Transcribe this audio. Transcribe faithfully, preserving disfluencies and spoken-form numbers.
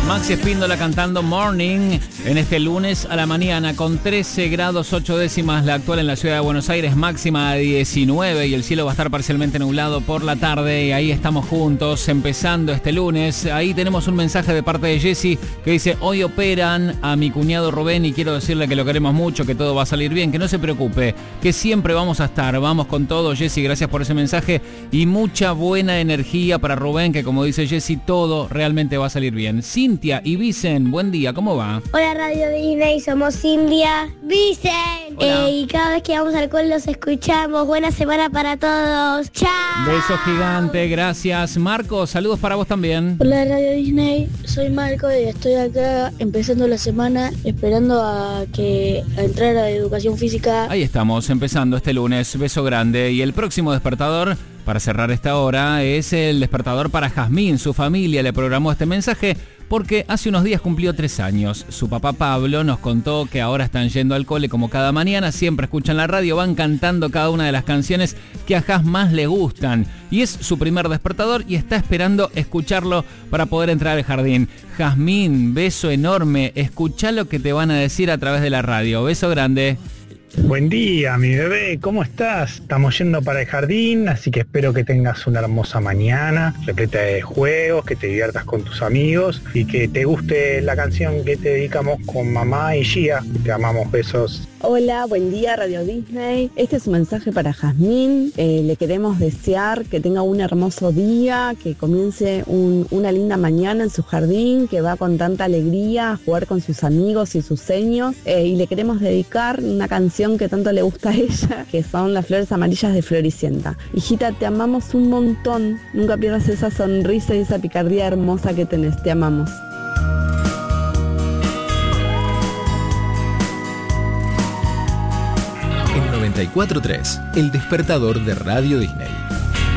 Maxi Espíndola cantando Morning en este lunes a la mañana con trece grados ocho décimas la actual en la ciudad de Buenos Aires, máxima de diecinueve y el cielo va a estar parcialmente nublado por la tarde y ahí estamos juntos empezando este lunes. Ahí tenemos un mensaje de parte de Jessy que dice: hoy operan a mi cuñado Rubén y quiero decirle que lo queremos mucho, que todo va a salir bien, que no se preocupe, que siempre vamos a estar, vamos con todo. Jessy, gracias por ese mensaje y mucha buena energía para Rubén, que como dice Jessy, todo realmente va a salir bien. Cintia y Vicen, buen día, ¿cómo va? Hola Radio Disney, somos Cintia, Vicen, eh, y cada vez que vamos al cole los escuchamos. Buena semana para todos, chao. Beso gigante, gracias. Marco, saludos para vos también. Hola Radio Disney, soy Marco y estoy acá empezando la semana esperando a que a entrar a educación física. Ahí estamos, empezando este lunes, beso grande. Y el próximo despertador para cerrar esta hora es el despertador para Jazmín. Su familia le programó este mensaje porque hace unos días cumplió tres años. Su papá Pablo nos contó que ahora están yendo al cole como cada mañana, siempre escuchan la radio, van cantando cada una de las canciones que a Jaz más le gustan. Y es su primer despertador y está esperando escucharlo para poder entrar al jardín. Jazmín, beso enorme, escuchá lo que te van a decir a través de la radio. Beso grande. Buen día, mi bebé, ¿cómo estás? Estamos yendo para el jardín, así que espero que tengas una hermosa mañana, repleta de juegos, que te diviertas con tus amigos y que te guste la canción que te dedicamos con mamá y Gia. Te amamos, besos. Hola, buen día Radio Disney. Este es un mensaje para Jazmín. Eh, le queremos desear que tenga un hermoso día, que comience un, una linda mañana en su jardín, que va con tanta alegría a jugar con sus amigos y sus seños. Eh, y le queremos dedicar una canción que tanto le gusta a ella, que son Las Flores Amarillas de Floricienta. Hijita, te amamos un montón. Nunca pierdas esa sonrisa y esa picardía hermosa que tenés. Te amamos. noventa y cuatro punto tres, el despertador de Radio Disney.